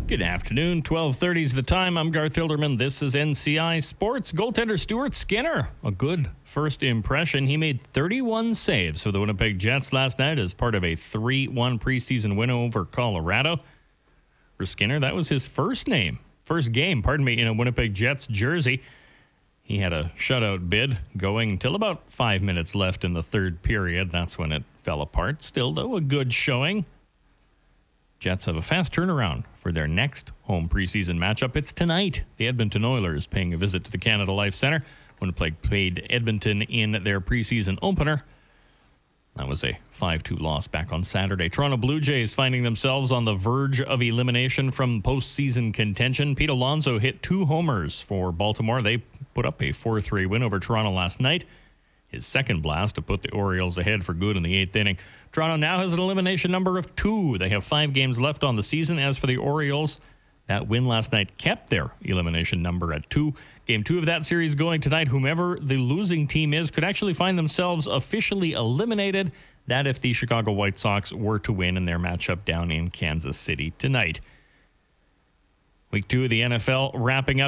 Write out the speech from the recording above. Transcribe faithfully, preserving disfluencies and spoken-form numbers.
Good afternoon. twelve thirty is the time. I'm Garth Hilderman. This is N C I Sports. Goaltender Stuart Skinner, a good first impression. He made thirty-one saves for the Winnipeg Jets last night as part of a three one preseason win over Colorado. For Skinner, that was his first name, first game, pardon me, in a Winnipeg Jets jersey. He had a shutout bid going till about five minutes left in the third period. That's when it fell apart. Still, though, a good showing. Jets have a fast turnaround for their next home preseason matchup. It's tonight. The Edmonton Oilers paying a visit to the Canada Life Centre. Winnipeg played Edmonton in their preseason opener. That was a five two loss back on Saturday. Toronto Blue Jays finding themselves on the verge of elimination from postseason contention. Pete Alonso hit two homers for Baltimore. They put up a four three win over Toronto last night. His second blast to put the Orioles ahead for good in the eighth inning. Toronto now has an elimination number of two. They have five games left on the season. As for the Orioles, that win last night kept their elimination number at two. Game two of that series going tonight. Whomever the losing team is could actually find themselves officially eliminated. That if the Chicago White Sox were to win in their matchup down in Kansas City tonight. Week two of the N F L wrapping up.